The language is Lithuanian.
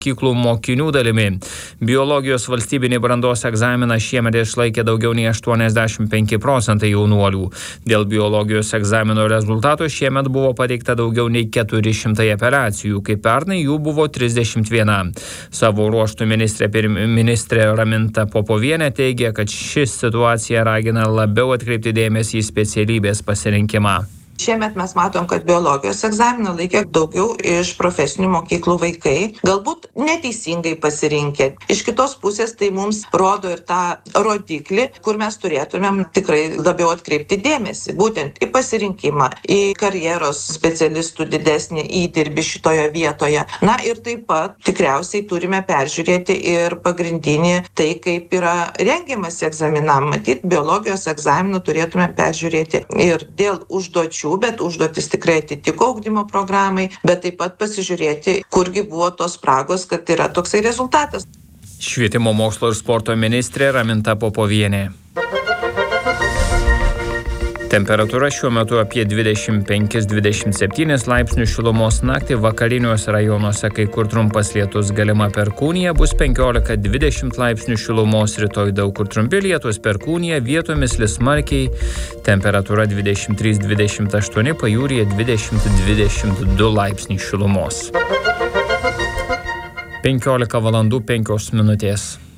mokyklų mokinių dalimi. Biologijos valstybinį brandos egzaminą šiemet išlaikė daugiau nei 85% jaunuolių. Dėl biologijos egzamino rezultatų šiemet buvo pateikta daugiau nei 400 apeliacijų, kai pernai jų buvo 31. Savo ruožtu ministrė Raminta Popovienė teigia, kad ši situacija ragina labiau atkreipti dėmesį į specialybės pasirinkimą. Šiemet mes matom, kad biologijos egzaminą laikė daugiau iš profesinių mokyklų vaikai, galbūt neteisingai pasirinkę. Iš kitos pusės tai mums rodo ir tą rodiklį, kur mes turėtumėm tikrai labiau atkreipti dėmesį, būtent į pasirinkimą, į karjeros specialistų didesnį įdirbį šitoje vietoje. Na ir taip pat tikriausiai turime peržiūrėti ir pagrindinį tai, kaip yra rengiamas egzaminam. Matyt, biologijos egzaminą turėtume peržiūrėti ir dėl užduočių, bet užduotis tikrai atitiko ugdymo programai, bet taip pat pasižiūrėti, kurgi buvo tos spragos, kad yra toksai rezultatas. Švietimo, mokslo ir sporto ministrė Raminta Popovienė. Temperatūra šiuo metu apie 25-27 laipsnių šilumos, naktį vakariniuose rajonuose kai kur trumpas lietus, galima perkūnija, bus 15-20 laipsnių šilumos, rytoj daug kur trumpi lietus, perkūnija, vietomis lis smarkiai, temperatūra 23-28, pajūryje 20-22 laipsniai šilumos. 15 valandų 5 minutės.